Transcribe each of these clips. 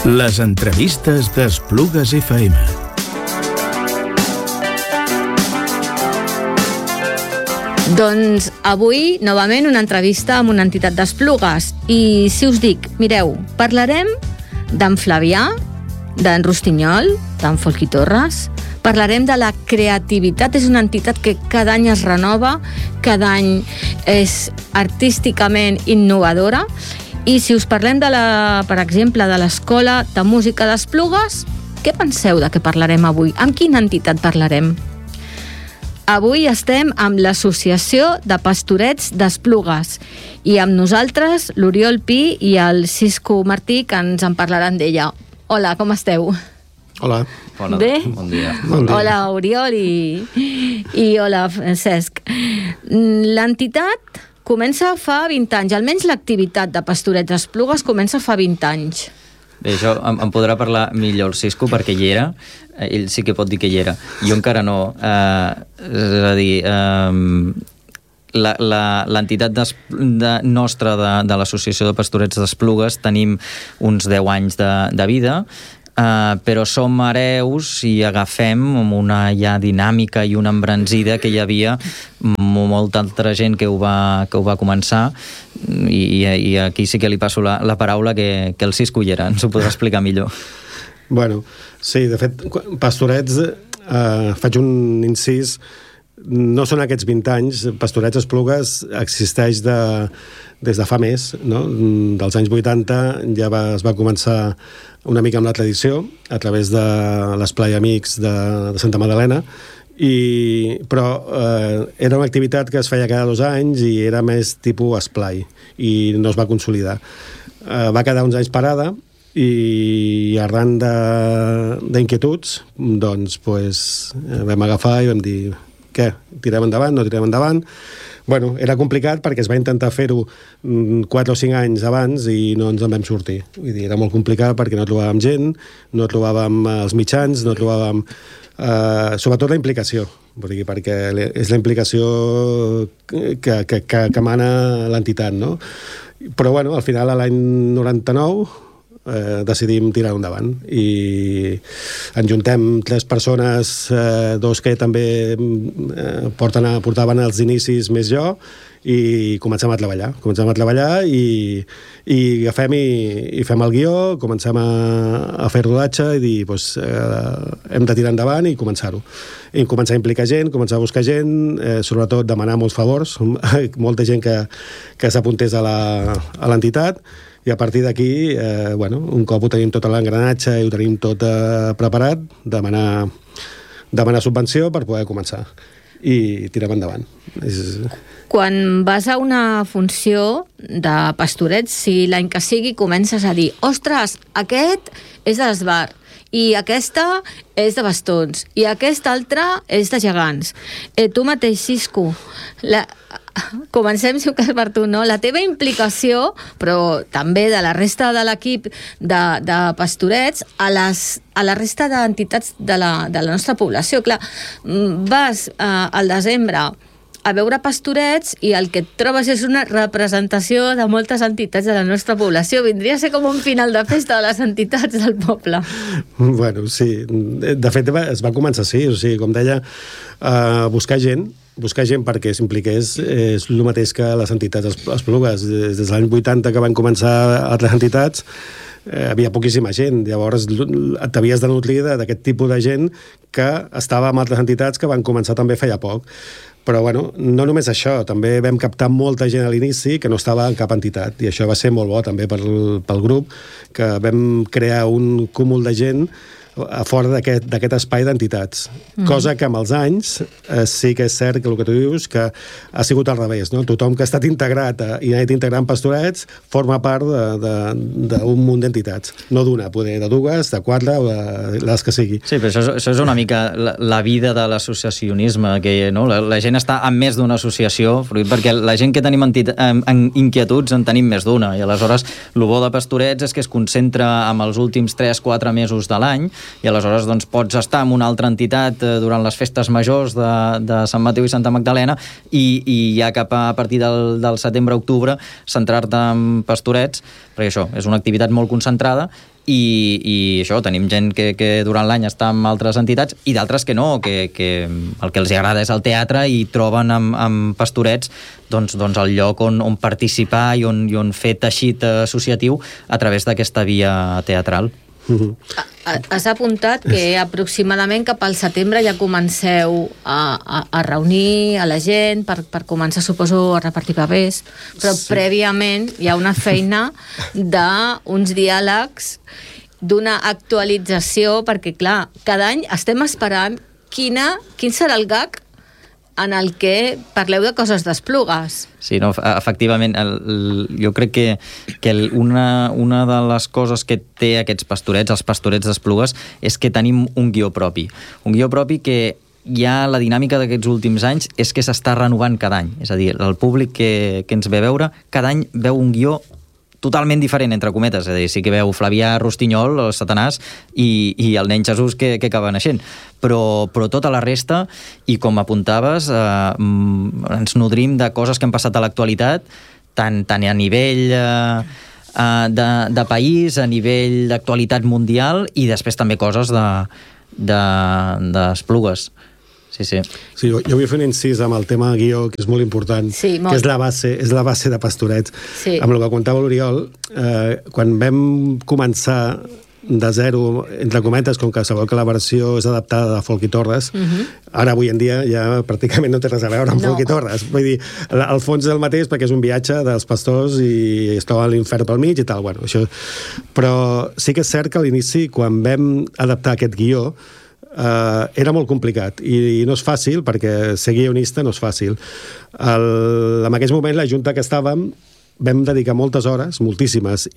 Les entrevistes d'Esplugues FM. Doncs avui, novament, una entrevista amb una entitat d'Esplugues. I si us dic, mireu, parlarem d'en Flavià, d'en Rostinyol, d'en Folqui Torres, parlarem de la creativitat. És una entitat que cada any es renova, cada any és artísticament innovadora. I si us parlem, per exemple, de l'Escola de Música d'Esplugues, què penseu de què parlarem avui? Amb quina entitat parlarem? Avui estem amb l'Associació de Pastorets d'Esplugues i amb nosaltres l'Oriol Pi i el Cisco Martí, que ens en parlaran d'ella. Hola, com esteu? Hola. Hola, bé? Bon dia. Hola, Oriol i hola, Cesc. L'entitat comença fa 20 anys, almenys l'activitat de Pastorets d'Esplugues comença fa 20 anys. Bé, això em podrà parlar millor el Cisco perquè hi era, ell sí que pot dir que hi era, jo encara no. És a dir, l'entitat nostra de l'Associació de Pastorets d'Esplugues tenim uns 10 anys de vida, però som hereus i agafem amb una ja dinàmica i una embranzida que hi havia molta altra gent que ho va començar i aquí sí que li passo la paraula que el Cisco hi era, ens ho podrà explicar millor. Bueno, sí, de fet, Pastorets, faig un incís, no són aquests 20 anys, Pastorets d'Esplugues existeix des de fa més, no? Dels anys 80 ja es va començar una mica amb la tradició, a través de l'Esplai Amics de Santa Magdalena, però era una activitat que es feia cada 2 anys i era més tipus esplai, i no es va consolidar. Va quedar uns anys parada, i arran d'inquietuds doncs vam agafar i vam dir què, tirem endavant, no tirem endavant. Bueno, era complicat perquè es va intentar fer-ho 4 o 5 anys abans i no ens en vam sortir. Vull dir, era molt complicat perquè no trobàvem gent, no trobàvem els mitjans, no trobàvem sobretot la implicació, perquè és la implicació que mana l'entitat, no? Però bueno, al final, a l'any 99 decidim tirar endavant i ens juntem 3 persones, 2 que també portaven els inicis més jo, i comencem a treballar i agafem i fem el guió, comencem a fer rodatge i dir, hem de tirar endavant i començar-ho. I començar a implicar gent, començar a buscar gent, sobretot demanar molts favors, molta gent que s'apuntés a l'entitat. I a partir d'aquí, un cop ho tenim tot a l'engranatge i ho tenim tot preparat, demanar subvenció per poder començar i tirem endavant. Quan vas a una funció de Pastorets, si l'any que sigui comences a dir ostres, aquest és de l'Esbar i aquesta és de bastons i aquesta altra és de gegants. Tu mateix, Cisco, comencem, si ho cas per tu, no? La teva implicació, però també de la resta de l'equip de Pastorets a la resta d'entitats de la nostra població. Clar, vas al desembre a veure Pastorets i el que et trobes és una representació de moltes entitats de la nostra població. Vindria a ser com un final de festa de les entitats del poble. Bueno, sí. De fet, es va començar així. O sigui, com deia, buscar gent perquè s'impliqués és el mateix que les entitats Esplugues. Des dels anys 80 que van començar altres entitats, havia poquíssima gent. Llavors t'havies de nutrir d'aquest tipus de gent que estava amb altres entitats que van començar també feia poc. Però bueno, no només això, també vam captar molta gent a l'inici que no estava en cap entitat, i això va ser molt bo també pel grup, que vam crear un cúmul de gent a fora d'aquest espai d'entitats. Cosa que amb els anys sí que és cert que el que tu dius que ha sigut al revés, no? Tothom que ha estat integrat i ha anat integrant Pastorets forma part d'un munt d'entitats. No d'una, poder de 2, de 4 o de les que sigui. Sí, però això és una mica la vida de l'associacionisme, que no? La gent està en més d'una associació, perquè la gent que tenim inquietuds en tenim més d'una, i aleshores el bo de Pastorets és que es concentra en els últims 3-4 mesos de l'any, i aleshores doncs, pots estar en una altra entitat durant les festes majors de Sant Mateu i Santa Magdalena i ja cap a partir del setembre-octubre centrar-te en Pastorets, perquè això és una activitat molt concentrada i això, tenim gent que durant l'any està en altres entitats i d'altres que no, que el que els agrada és el teatre i troben amb Pastorets doncs el lloc on participar i on fer teixit associatiu a través d'aquesta via teatral. Has apuntat que aproximadament cap al setembre ja comenceu a reunir a la gent per començar, suposo, a repartir papers, però prèviament hi ha una feina d'uns diàlegs, d'una actualització, perquè clar, cada any estem esperant quin serà el gag en el que parleu de coses d'Esplugues. Sí, no, efectivament, jo crec que una de les coses que té aquests pastorets, els pastorets d'Esplugues, és que tenim un guió propi. Un guió propi que ja la dinàmica d'aquests últims anys és que s'està renovant cada any. És a dir, el públic que ens ve a veure, cada any veu un guió totalment diferent, entre cometes, és a dir, sí que veu Flavià Rostinyol, el Satanàs, i el nen Jesús que acaba naixent, però tota la resta, i com apuntaves, ens nodrim de coses que han passat a l'actualitat, tant a nivell de país, a nivell d'actualitat mundial, i després també coses d'Esplugues. Sí. Sí, jo vull fer un incís amb el tema guió, que és molt important, que és la base de Pastorets. Sí. Amb el que contava l'Oriol, quan vam començar de zero, entre cometes, com que sabeu que la versió és adaptada de Folk i Torres, ara avui en dia ja pràcticament no té res a veure amb Folk i Torres. Vull dir, el fons és el mateix perquè és un viatge dels pastors i es troba l'infern pel mig i tal. Bueno, això. Però sí que és cert que a l'inici, quan vam adaptar aquest guió, era molt complicat i no és fàcil, perquè ser guionista no és fàcil. En aquell moment la junta que estàvem vam dedicar moltes hores, moltíssimes,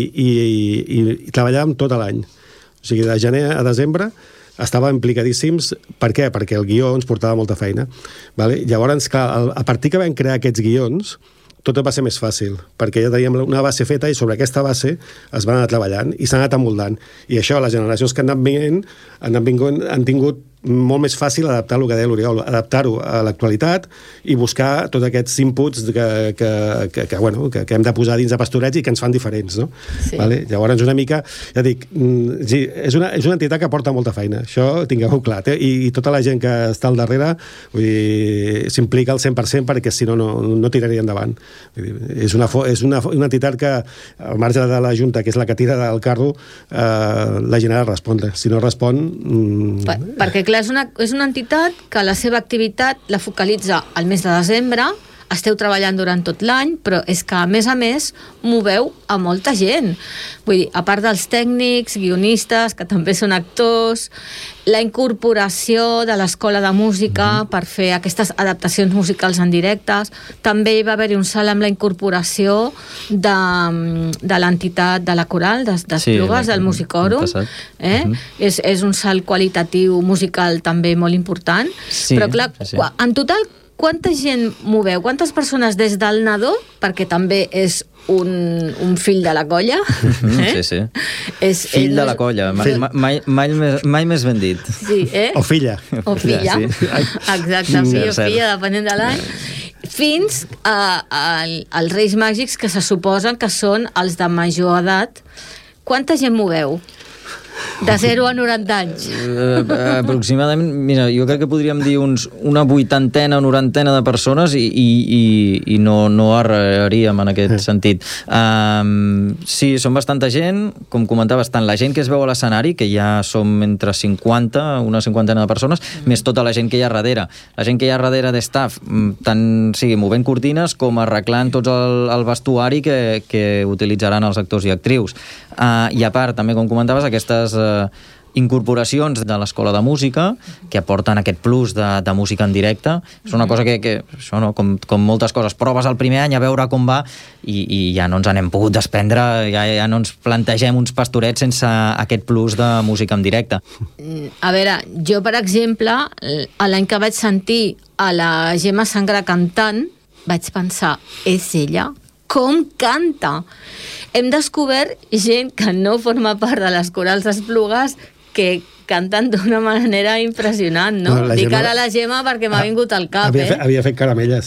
i treballàvem tot l'any. O sigui, de gener a desembre estàvem implicadíssims. Per què? Perquè el guió ens portava molta feina. Vale? Llavors, clar, a partir que vam crear aquests guions, tot va ser més fàcil, perquè ja teníem una base feta i sobre aquesta base es van anar treballant i s'han anat amoldant. I això, les generacions que han anat venint han tingut molt més fàcil adaptar el que deia l'Oriol, adaptar-ho a l'actualitat i buscar tots aquests inputs que hem de posar dins de Pastorets i que ens fan diferents, no? Sí. Vale? Llavors, una mica, ja dic, sí, és una entitat que porta molta feina, això tingueu clar, i tota la gent que està al darrere s'implica al 100% perquè si no tiraria endavant. Vull dir, és una entitat que, al marge de la Junta, que és la que tira del carro, la gent ha de respondre. Si no respon... Perquè clar, és una entitat que la seva activitat la focalitza al mes de desembre, esteu treballant durant tot l'any, però és que, a més, moveu a molta gent. Vull dir, a part dels tècnics, guionistes, que també són actors, la incorporació de l'Escola de Música per fer aquestes adaptacions musicals en directes, també hi va haver-hi un salt amb la incorporació de l'entitat de la coral, d'Esplugues, del Musicorum. És un salt qualitatiu musical també molt important. Sí, però clar, en total, quanta gent moveu? Quantes persones des del nadó, perquè també és un fill de la colla? Sí. Fill de la colla, mai més ben dit. Sí, O filla. O filla, exacte, filla, depenent de l'any. Fins als Reis Màgics, que se suposen que són els de major edat. Quanta gent moveu? De 0 a 90 anys. Aproximadament, mira, jo crec que podríem dir una 80 o 90 de persones i no erraríem en aquest sentit. Sí, som bastanta gent, com comentaves, tant la gent que es veu a l'escenari, que ja som entre 50, una 50 de persones, més tota la gent que hi ha darrere. La gent que hi ha darrere de staff, tant sigui movent cortines com arreglant tot el vestuari que utilitzaran els actors i actrius. I a part, també com comentaves, aquestes incorporacions de l'Escola de Música que aporten aquest plus de música en directe. És una cosa que això, no? Com moltes coses, proves el primer any a veure com va i ja no ens n'hem pogut desprendre, ja no ens plantegem uns pastorets sense aquest plus de música en directe. A veure, jo per exemple, l'any que vaig sentir a la Gemma Sangra cantant, vaig pensar, és ella? Com canta! Hem descobert gent que no forma part de les corals d'Esplugues que canten d'una manera impressionant, no? No, la Dic Gemma- ara la Gemma perquè m'ha vingut al cap, Havia fet caramelles.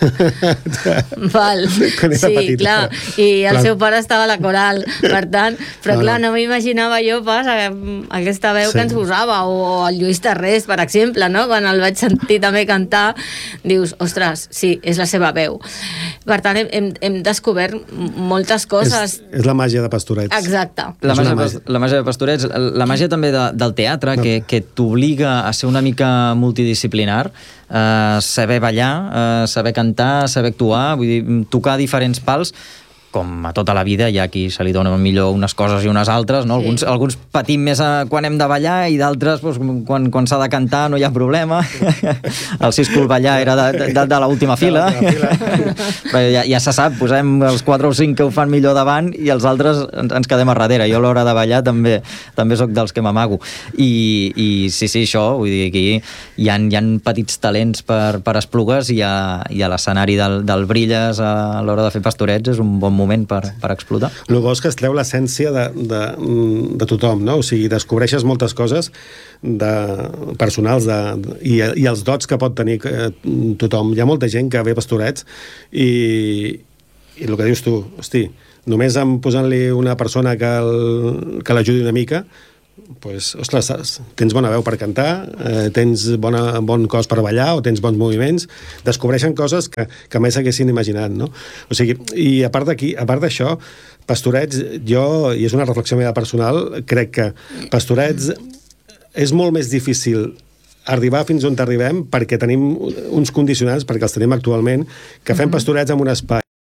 Val. Quan era Sí, petita. clar, i el Clar. seu pare estava a la coral, per tant, però clar, no m'imaginava jo pas aquesta veu que ens posava, o el Lluís Tarrés, per exemple, no? Quan el vaig sentir també cantar, dius, ostres, sí, és la seva veu. Per tant, hem descobert moltes coses. És la màgia de Pastorets. Exacte. La És una màgia de Pastorets, la màgia també del teatre, que t'obliga a ser una mica multidisciplinar, saber ballar, saber cantar, saber actuar, vull dir, tocar diferents pals, com a tota la vida hi ha qui se li dona millor unes coses i unes altres, no? Sí. Alguns patim més quan hem de ballar i d'altres doncs, quan s'ha de cantar no hi ha problema. El Siscul ballar era de l'última fila. Però ja se sap, posem els 4 o 5 que ho fan millor davant i els altres ens quedem a darrere. Jo a l'hora de ballar també sóc dels que m'amago. I sí, això, vull dir, aquí hi ha petits talents per Esplugues i a l'escenari del Brilles a l'hora de fer Pastorets és un bon moment per explotar. El bo és que es treu l'essència de tothom, no? O sigui, descobreixes moltes coses personals i els dots que pot tenir tothom. Hi ha molta gent que ve a Pastorets i el que dius tu, hosti, només posant-li una persona que l'ajudi una mica, pues, ostres, tens bona veu per cantar, tens bon cos per ballar o tens bons moviments, descobreixen coses que mai s'haguessin imaginat, no? O sigui, i a part d'això, Pastorets, i és una reflexió meva personal, crec que Pastorets és molt més difícil arribar fins on arribem perquè tenim uns condicionants, perquè els tenim actualment, que fem Pastorets en un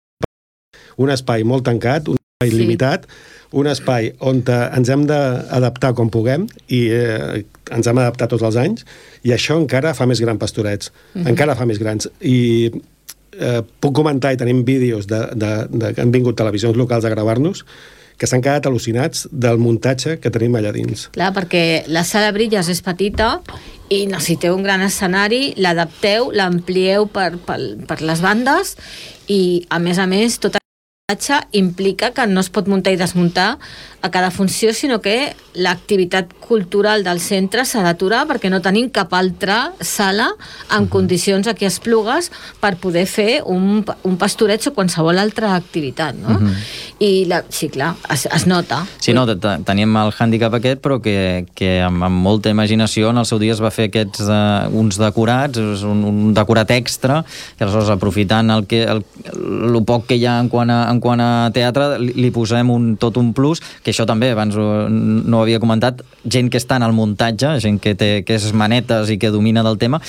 espai molt tancat, un espai limitat, un espai on ens hem d'adaptar com puguem i ens hem d'adaptar tots els anys, i això encara fa més gran Pastorets, encara fa més grans. I puc comentar, i tenim vídeos que han vingut televisions locals a gravar-nos, que s'han quedat al·lucinats del muntatge que tenim allà dins. Clar, perquè la sala Brilles és petita i necessiteu un gran escenari, l'adapteu, l'amplieu per les bandes i, a més, tot implica que no es pot muntar i desmuntar a cada funció, sinó que l'activitat cultural del centre s'ha d'aturar perquè no tenim cap altra sala en condicions aquí a Esplugues per poder fer un pastoreig o qualsevol altra activitat, no? I sí, clar, es nota. Sí, no, teníem el hàndicap aquest, però que amb molta imaginació en el seu dia es va fer uns decorats, un decorat extra, que aleshores aprofitant el poc que hi ha en quant a teatre, li posem tot un plus, que això també, abans no ho havia comentat, gent que està en el muntatge, gent que és manetes i que domina del tema,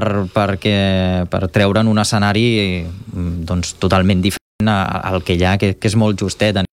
per treure'n un escenari doncs, totalment diferent al que hi ha, que és molt justet